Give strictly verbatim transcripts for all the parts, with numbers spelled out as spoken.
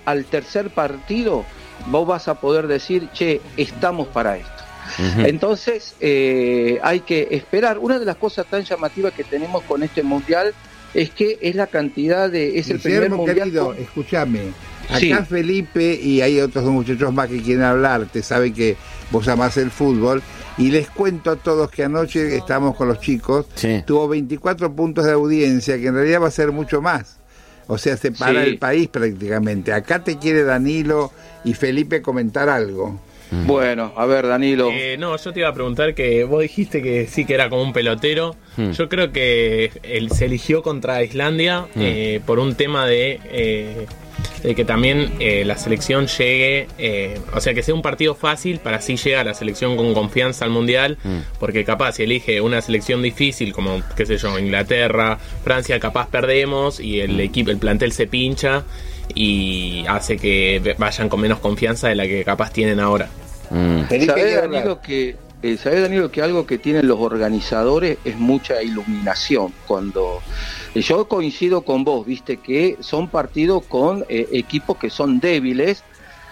al tercer partido vos vas a poder decir, che, estamos para esto. Uh-huh. Entonces eh, hay que esperar. Una de las cosas tan llamativas que tenemos con este mundial es que es la cantidad de... es el Guillermo, primer mundial... querido, con... escúchame. Acá sí. Felipe y hay otros dos muchachos más que quieren hablar. Te saben que vos amás el fútbol. Y les cuento a todos que anoche estamos con los chicos. Sí. Tuvo veinticuatro puntos de audiencia, que en realidad va a ser mucho más. O sea, se para sí. el país prácticamente. Acá te quiere Danilo y Felipe comentar algo. Bueno, a ver, Danilo. Eh, no, yo te iba a preguntar que vos dijiste que sí que era como un pelotero. Hmm. Yo creo que él se eligió contra Islandia hmm. eh, por un tema de, eh, de que también eh, la selección llegue, eh, o sea, que sea un partido fácil para así llegar la selección con confianza al Mundial, hmm. porque capaz si elige una selección difícil como, qué sé yo, Inglaterra, Francia, capaz perdemos y el equipo, el plantel se pincha y hace que vayan con menos confianza de la que capaz tienen ahora. Mm. ¿Sabés, Danilo, que, eh, ¿sabés, Danilo, que algo que tienen los organizadores es mucha iluminación? Cuando eh, yo coincido con vos, viste, que son partidos con eh, equipos que son débiles,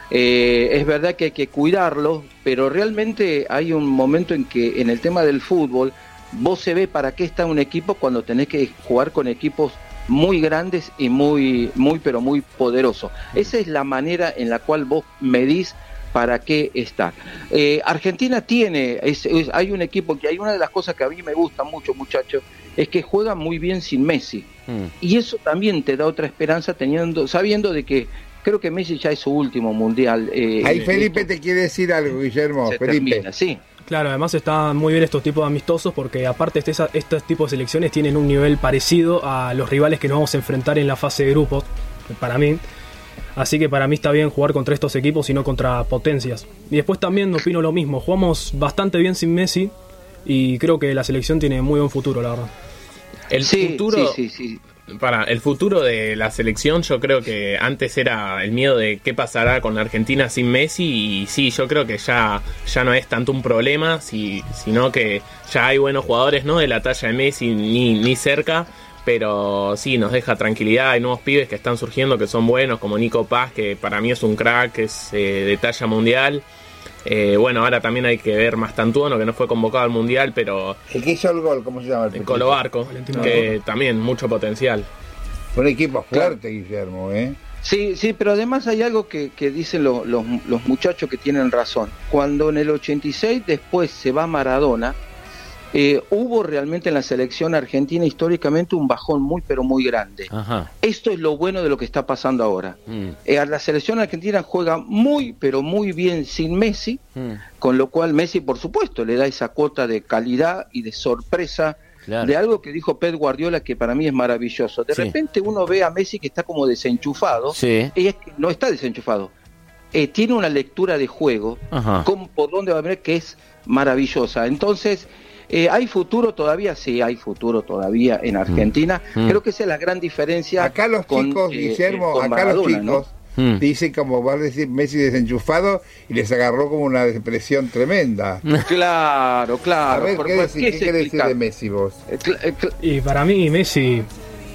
eh, es verdad que hay que cuidarlos, pero realmente hay un momento en que en el tema del fútbol vos se ve para qué está un equipo cuando tenés que jugar con equipos muy grandes y muy, muy pero muy poderosos. Esa es la manera en la cual vos medís para qué está. Eh, Argentina tiene, es, es, hay un equipo que hay una de las cosas que a mí me gusta mucho, muchachos, es que juega muy bien sin Messi. Mm. Y eso también te da otra esperanza teniendo, sabiendo de que creo que Messi ya es su último mundial. Eh, Ahí Felipe esto, te quiere decir algo, Guillermo. Se Felipe. Termina, sí. Claro, además están muy bien estos tipos de amistosos porque aparte este, estos tipos de selecciones tienen un nivel parecido a los rivales que nos vamos a enfrentar en la fase de grupos, para mí. Así que para mí está bien jugar contra estos equipos y no contra potencias. Y después también opino lo mismo, jugamos bastante bien sin Messi y creo que la selección tiene muy buen futuro, la verdad. El sí, futuro... Sí, sí, sí. Para el futuro de la selección, yo creo que antes era el miedo de qué pasará con Argentina sin Messi, y sí, yo creo que ya, ya no es tanto un problema, si, sino que ya hay buenos jugadores, no de la talla de Messi ni, ni cerca, pero sí, nos deja tranquilidad. Hay nuevos pibes que están surgiendo que son buenos, como Nico Paz, que para mí es un crack, es eh, de talla mundial. Eh, bueno, ahora también hay que ver Mastantuono, que no fue convocado al mundial, pero el que hizo el gol, ¿cómo se llama? El Colo Barco, que no. también mucho potencial. Fue un equipo fuerte, Guillermo, ¿eh? Sí, sí, pero además hay algo que, que dicen los, los, los muchachos que tienen razón. Cuando en el ochenta y seis después se va Maradona, eh, hubo realmente en la selección argentina históricamente un bajón muy pero muy grande. Ajá. Esto es lo bueno de lo que está pasando ahora. Mm. Eh, la selección argentina juega muy pero muy bien sin Messi, mm. con lo cual Messi por supuesto le da esa cuota de calidad y de sorpresa, claro, de algo que dijo Pep Guardiola que para mí es maravilloso. De sí. repente uno ve a Messi que está como desenchufado, sí. y es que no está desenchufado. Eh, tiene una lectura de juego, con, por dónde va a venir, que es maravillosa. Entonces, Eh, ¿hay futuro todavía? Sí, hay futuro todavía en Argentina. Mm. Creo que esa es la gran diferencia. Acá los con, chicos, eh, Guillermo, acá Maradona, los chicos, ¿no? Dicen, como vas a decir, Messi desenchufado, y les agarró como una depresión tremenda. Claro, claro. A ver, ¿Por, ¿qué, decir, ¿qué querés decir de Messi vos? Eh, cl- eh, cl- y para mí Messi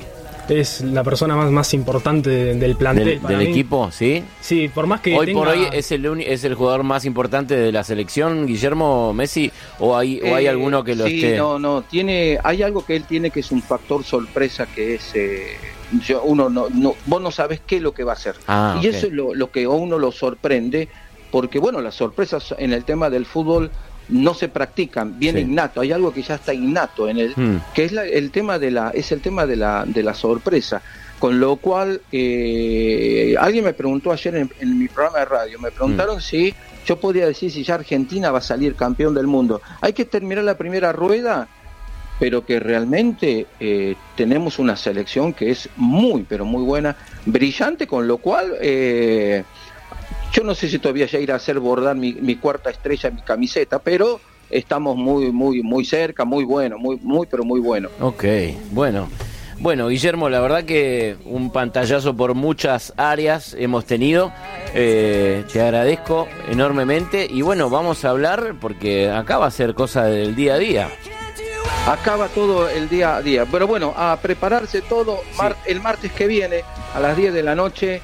es la persona más, más importante del plantel. ¿Del, del equipo? ¿Sí? Sí, por más que hoy tenga... por hoy es el uni- es el jugador más importante de la selección, Guillermo Messi, o hay eh, o hay alguno que lo sí, esté. no, no, tiene, hay algo que él tiene que es un factor sorpresa, que es eh, yo, uno no, no, vos no sabés qué es lo que va a hacer. Ah, y okay. eso es lo, lo que a uno lo sorprende, porque bueno, las sorpresas en el tema del fútbol no se practican, viene sí. innato, hay algo que ya está innato en él, hmm. que es la, el tema de la, es el tema de la, de la sorpresa, con lo cual eh, alguien me preguntó ayer en, en mi programa de radio, me preguntaron hmm. si yo podía decir si ya Argentina va a salir campeón del mundo. Hay que terminar la primera rueda, pero que realmente eh, tenemos una selección que es muy, pero muy buena, brillante, con lo cual eh, yo no sé si todavía ya irá a hacer bordar mi, mi cuarta estrella en mi camiseta, pero estamos muy, muy, muy cerca, muy bueno, muy, muy, pero muy bueno. Ok, bueno. Bueno, Guillermo, la verdad que un pantallazo por muchas áreas hemos tenido. Eh, te agradezco enormemente. Y bueno, vamos a hablar, porque acá va a ser cosa del día a día. Acaba todo el día a día. Pero bueno, a prepararse todo. Mar- sí. El martes que viene, a las diez de la noche,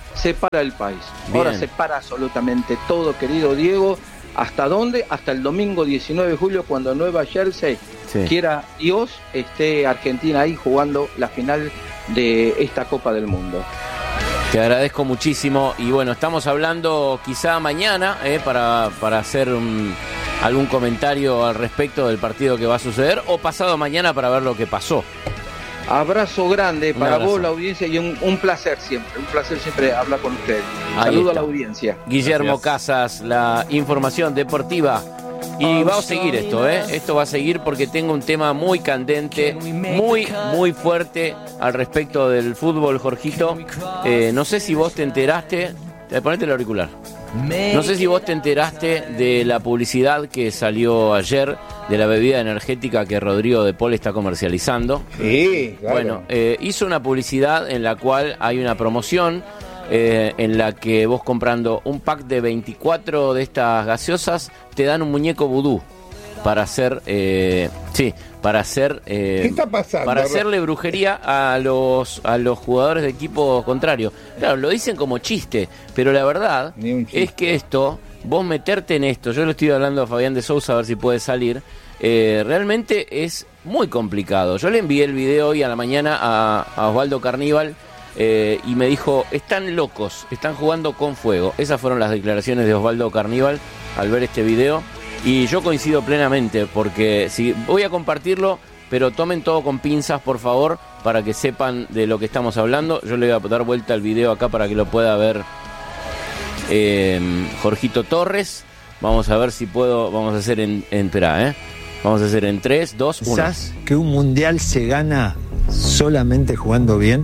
separa el país. Bien. Ahora separa absolutamente todo, querido Diego. ¿Hasta dónde? Hasta el domingo diecinueve de julio, cuando Nueva Jersey, sí. quiera Dios, esté Argentina ahí jugando la final de esta Copa del Mundo. Te agradezco muchísimo y bueno, estamos hablando quizá mañana eh, para, para hacer un, algún comentario al respecto del partido que va a suceder, o pasado mañana para ver lo que pasó. Abrazo grande para abrazo. vos, la audiencia, y un, un placer siempre, un placer siempre hablar con ustedes. Saludo a la audiencia. Guillermo Gracias. Casas, la información deportiva. Y va a seguir esto, ¿eh? Esto va a seguir porque tengo un tema muy candente, muy, muy fuerte al respecto del fútbol, Jorgito. Eh, no sé si vos te enteraste, ponete el auricular. No sé si vos te enteraste de la publicidad que salió ayer de la bebida energética que Rodrigo de Paul está comercializando. Sí, claro. Bueno, eh, hizo una publicidad en la cual hay una promoción eh, en la que vos comprando un pack de veinticuatro de estas gaseosas te dan un muñeco vudú para hacer, eh, sí, para hacer, eh, ¿qué está pasando? para hacerle brujería a los a los jugadores de equipo contrario. Claro, lo dicen como chiste, pero la verdad es que esto, vos meterte en esto, yo lo estoy hablando a Fabián de Sousa a ver si puede salir, eh, realmente es muy complicado. Yo le envié el video hoy a la mañana a, a Osvaldo Carníbal eh, y me dijo, están locos, están jugando con fuego. Esas fueron las declaraciones de Osvaldo Carníbal al ver este video. Y yo coincido plenamente, porque si voy a compartirlo, pero tomen todo con pinzas, por favor, para que sepan de lo que estamos hablando. Yo le voy a dar vuelta al video acá para que lo pueda ver eh, Jorgito Torres. Vamos a ver si puedo, vamos a hacer en, en espera, ¿eh? Vamos a hacer en tres, dos, uno. ¿Pensás que un mundial se gana solamente jugando bien?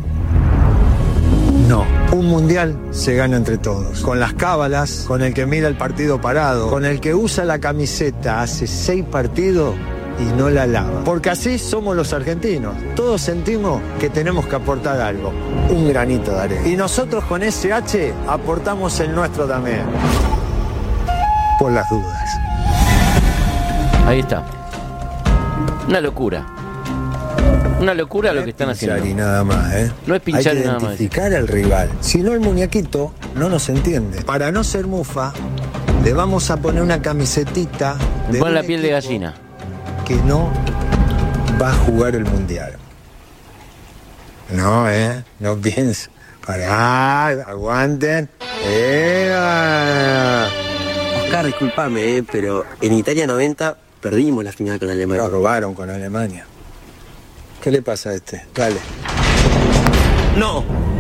No, un mundial se gana entre todos, con las cábalas, con el que mira el partido parado, con el que usa la camiseta hace seis partidos y no la lava. Porque así somos los argentinos, todos sentimos que tenemos que aportar algo, un granito de arena. Y nosotros con S H aportamos el nuestro también, por las dudas. Ahí está. Una locura. Una locura lo que están haciendo. Y nada más, ¿eh? No es pinchar Hay que nada más. identificar al rival. Si no, el muñequito no nos entiende. Para no ser mufa, le vamos a poner una camisetita de Pon la piel de gallina. Que no va a jugar el mundial. No, ¿eh? No piensen. Pará, aguanten. ¡Eh! Oscar, discúlpame, ¿eh? Pero en Italia noventa perdimos la final con Alemania. Nos robaron con Alemania. ¿Qué le pasa a este? Dale. ¡No!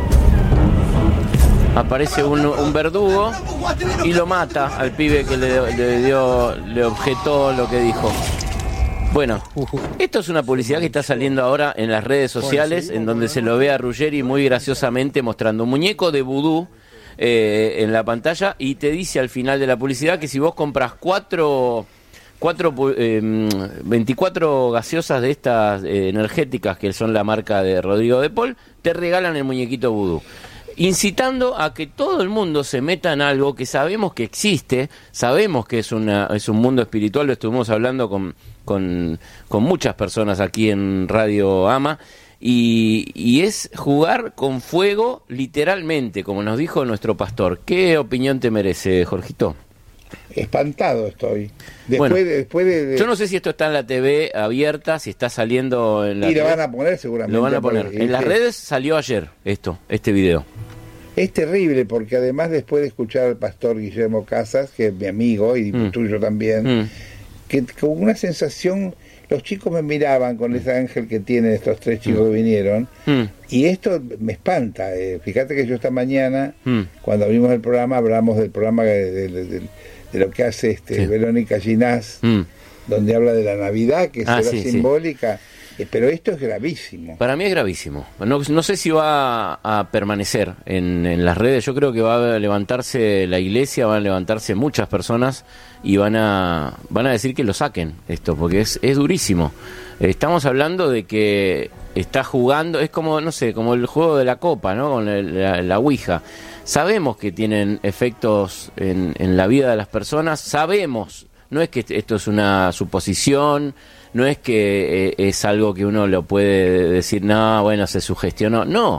Aparece un, un verdugo y lo mata al pibe que le, le dio, le objetó lo que dijo. Bueno, esto es una publicidad que está saliendo ahora en las redes sociales, en donde se lo ve a Ruggeri muy graciosamente mostrando un muñeco de vudú eh, en la pantalla, y te dice al final de la publicidad que si vos compras cuatro... Cuatro, eh, veinticuatro gaseosas de estas eh, energéticas, que son la marca de Rodrigo de Paul, te regalan el muñequito vudú, incitando a que todo el mundo se meta en algo que sabemos que existe, sabemos que es una es un mundo espiritual. Lo estuvimos hablando con, con, con muchas personas aquí en Radio Ama, y, y es jugar con fuego literalmente, como nos dijo nuestro pastor. ¿Qué opinión te merece, Jorgito? Espantado estoy. Después, bueno, de, después de, de... yo no sé si esto está en la T V abierta, si está saliendo en la... Y lo van a poner seguramente. Lo van a poner. En las redes salió ayer esto, este video. Es terrible, porque además, después de escuchar al pastor Guillermo Casas, que es mi amigo y mm. tuyo también, mm. que con una sensación, los chicos me miraban con ese ángel que tienen estos tres chicos mm. que vinieron, mm. y esto me espanta. Eh, fíjate que yo esta mañana, mm. cuando abrimos el programa, hablamos del programa de, de, de, de, de lo que hace este sí. Verónica Ginás, mm. donde habla de la Navidad, que ah, será sí, simbólica. Sí. Eh, pero esto es gravísimo. Para mí es gravísimo. No, no sé si va a, a permanecer en, en las redes. Yo creo que va a levantarse la iglesia, van a levantarse muchas personas y van a van a decir que lo saquen esto, porque es, es durísimo. Estamos hablando de que está jugando, es como, no sé, como el juego de la copa, ¿no? Con el, la, la ouija. Sabemos que tienen efectos en, en la vida de las personas, sabemos, no es que esto es una suposición, no es que eh, es algo que uno lo puede decir, no, bueno, se sugestionó, no,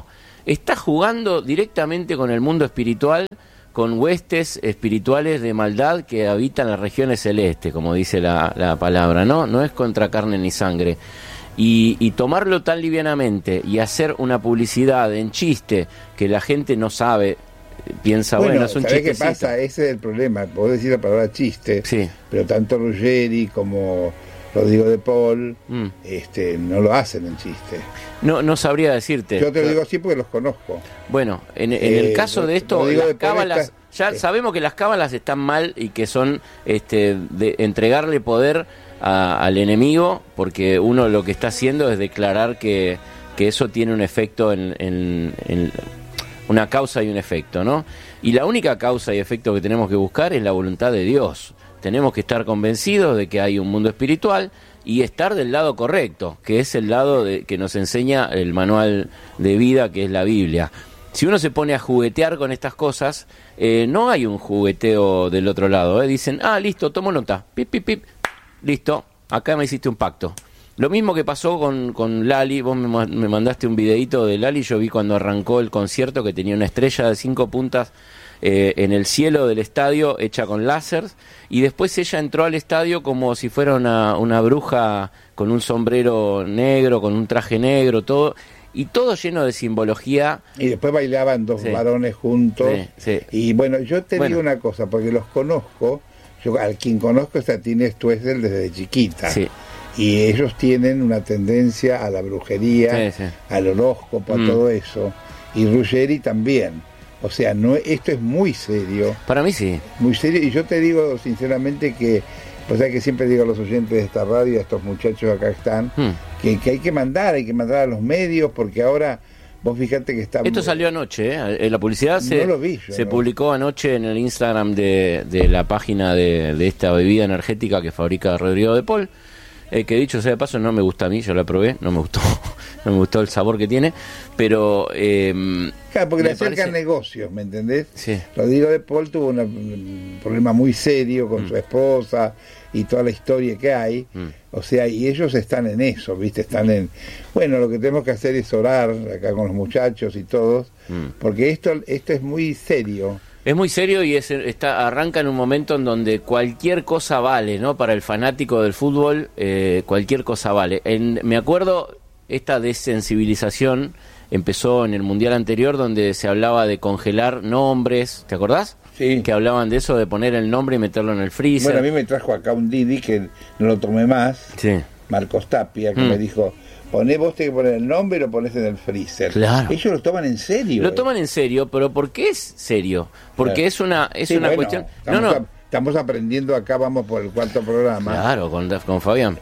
está jugando directamente con el mundo espiritual, con huestes espirituales de maldad que habitan las regiones celestes, como dice la, la palabra, ¿no? No es contra carne ni sangre. Y, y tomarlo tan livianamente y hacer una publicidad en chiste que la gente no sabe, piensa, bueno, bueno es un chiste. ¿Sabés qué pasa? Ese es el problema. Podés decir la palabra chiste, sí. Pero tanto Ruggeri como Rodrigo de Paul mm. este, no lo hacen en chiste. No, no sabría decirte. Yo te lo digo así porque los conozco. Bueno, en, en eh, el caso de esto, Rodrigo las de cábalas, está, ya eh. sabemos que las cábalas están mal y que son este, de entregarle poder a, al enemigo, porque uno lo que está haciendo es declarar que, que eso tiene un efecto en, en, en una causa y un efecto, ¿no? Y la única causa y efecto que tenemos que buscar es la voluntad de Dios. Tenemos que estar convencidos de que hay un mundo espiritual y estar del lado correcto, que es el lado de, que nos enseña el manual de vida, que es la Biblia. Si uno se pone a juguetear con estas cosas, eh, no hay un jugueteo del otro lado. ¿eh? Dicen, ah, listo, tomo nota, pip, pip, pip, listo, acá me hiciste un pacto. Lo mismo que pasó con, con Lali, vos me, me mandaste un videito de Lali, yo vi cuando arrancó el concierto que tenía una estrella de cinco puntas eh, en el cielo del estadio hecha con láseres, y después ella entró al estadio como si fuera una, una bruja con un sombrero negro, con un traje negro, todo, y todo lleno de simbología. Y después bailaban dos sí. varones juntos, sí, sí. Y bueno, yo te bueno. digo una cosa, porque los conozco, yo al quien conozco es a Tine Stoessel desde chiquita. Sí. Y ellos tienen una tendencia a la brujería, sí, sí. al horóscopo, mm. a todo eso. Y Ruggeri también. O sea, no, esto es muy serio. Para mí sí. Muy serio. Y yo te digo sinceramente que, o sea, que siempre digo a los oyentes de esta radio, a estos muchachos acá están, mm. que, que hay que mandar, hay que mandar a los medios, porque ahora, vos fíjate que está... Esto salió anoche, ¿eh? La publicidad se, no lo vi yo, se no. publicó anoche en el Instagram de, de la página de, de esta bebida energética que fabrica Rodrigo de Paul. Eh, que dicho sea de paso, no me gusta a mí, yo la probé, no me gustó, no me gustó el sabor que tiene, pero... Eh, claro, porque le acercan parece... negocios, ¿me entendés? Sí. Rodrigo de Paul tuvo una, un problema muy serio con mm. su esposa y toda la historia que hay, mm. o sea, y ellos están en eso, ¿viste? Están en... Bueno, lo que tenemos que hacer es orar acá con los muchachos y todos, mm. porque esto, esto es muy serio. Es muy serio y es, está, arranca en un momento en donde cualquier cosa vale, ¿no? Para el fanático del fútbol, eh, cualquier cosa vale. En, me acuerdo, esta desensibilización empezó en el Mundial anterior, donde se hablaba de congelar nombres, ¿te acordás? Sí. Que hablaban de eso, de poner el nombre y meterlo en el freezer. Bueno, a mí me trajo acá un Didi que no lo tomé más, sí. Marcos Tapia, que mm. me dijo... Poné, vos tenés que poner el nombre y lo ponés en el freezer. Claro. Ellos lo toman en serio. Lo toman en serio, pero ¿por qué es serio? Porque claro. es una es sí, una bueno, cuestión... Estamos, no, no. A, estamos aprendiendo acá, vamos por el cuarto programa. Claro, con, con Fabián.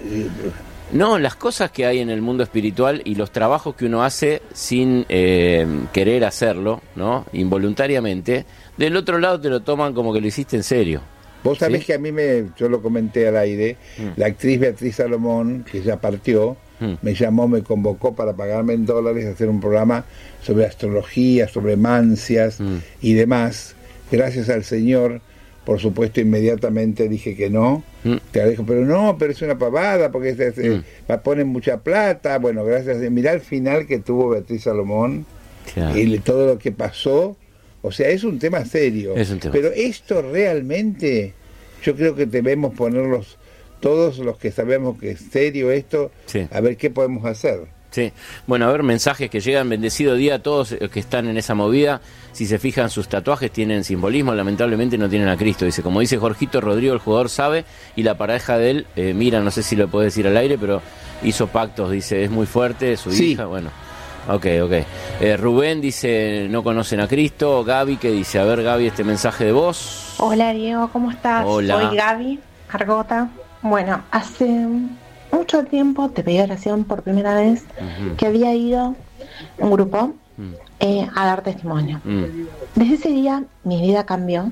No, las cosas que hay en el mundo espiritual y los trabajos que uno hace sin eh, querer hacerlo, ¿no? Involuntariamente, del otro lado te lo toman como que lo hiciste en serio. Vos sabés ¿sí? que a mí, me yo lo comenté al aire, mm. la actriz Beatriz Salomón, que ya partió, mm. me llamó, me convocó para pagarme en dólares, hacer un programa sobre astrología, sobre mancias mm. y demás. Gracias al Señor, por supuesto, inmediatamente dije que no. Mm. Te dijo, pero no, pero es una pavada, porque se, se, mm. ponen mucha plata. Bueno, gracias. Mirá el final que tuvo Beatriz Salomón, claro. y todo lo que pasó. O sea, es un tema serio. Es un tema. Pero esto realmente, yo creo que debemos ponerlos, todos los que sabemos que es serio esto, sí. a ver qué podemos hacer. Sí, bueno, a ver, mensajes que llegan, bendecido día a todos los que están en esa movida. Si se fijan, sus tatuajes tienen simbolismo, lamentablemente no tienen a Cristo. Dice, como dice Jorgito, Rodrigo, el jugador sabe, y la pareja de él, eh, mira, no sé si lo puede decir al aire, pero hizo pactos, dice, es muy fuerte, su sí. hija, bueno. Ok, ok. Eh, Rubén dice, no conocen a Cristo. Gaby, que dice, a ver, Gaby, este mensaje de vos. Hola, Diego, ¿cómo estás? Hola. Soy Gaby Argota. Bueno, hace mucho tiempo te pedí oración por primera vez, uh-huh. que había ido un grupo uh-huh. eh, a dar testimonio. Uh-huh. Desde ese día mi vida cambió.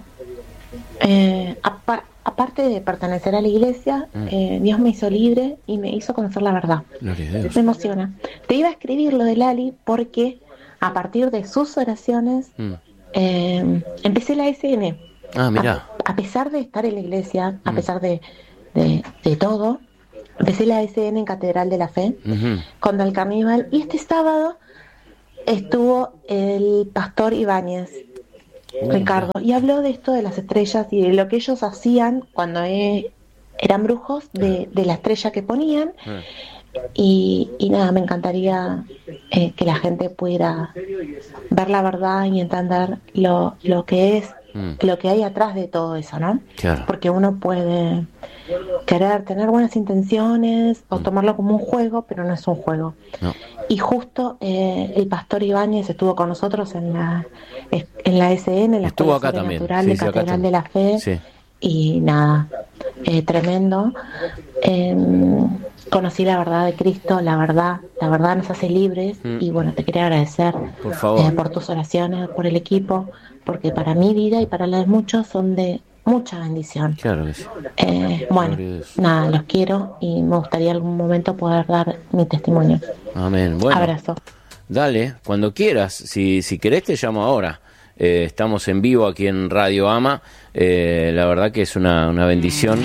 Eh, apa- aparte de pertenecer a la iglesia, uh-huh. eh, Dios me hizo libre y me hizo conocer la verdad. Me emociona. Te iba a escribir lo de Lali porque a partir de sus oraciones uh-huh. eh, empecé la S N. Ah, mira. A, a pesar de estar en la iglesia, uh-huh. a pesar de De, de todo, empecé la S N en Catedral de la Fe, uh-huh. contra el Carnaval, y este sábado estuvo el pastor Ibáñez, Ricardo, y habló de esto de las estrellas y de lo que ellos hacían cuando eh, eran brujos, de, de la estrella que ponían. Y, y nada, me encantaría eh, que la gente pudiera ver la verdad y entender lo, lo que es, mm. lo que hay atrás de todo eso, ¿no? Claro. Porque uno puede querer tener buenas intenciones o mm. tomarlo como un juego, pero no es un juego. No. Y justo eh, el pastor Ibáñez estuvo con nosotros en la en la S N, en la estuvo Escuela acá Sobrenatural también. de Sí, Catedral sí, de la Fe. Sí. Y nada, eh, tremendo. Eh, conocí la verdad de Cristo, la verdad, la verdad nos hace libres. Mm. Y bueno, te quería agradecer por, favor. Eh, por tus oraciones, por el equipo, porque para mi vida y para la de muchos son de mucha bendición. Claro que sí. Eh, bueno, nada, los quiero y me gustaría en algún momento poder dar mi testimonio. Amén. Bueno, abrazo. Dale, cuando quieras. Si, si querés te llamo ahora. Eh, estamos en vivo aquí en Radio Ama. Eh, la verdad que es una, una bendición.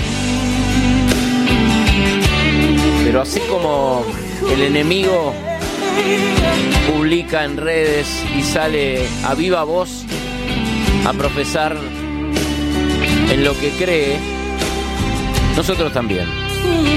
Pero así como el enemigo publica en redes y sale a viva voz a profesar en lo que cree, nosotros también.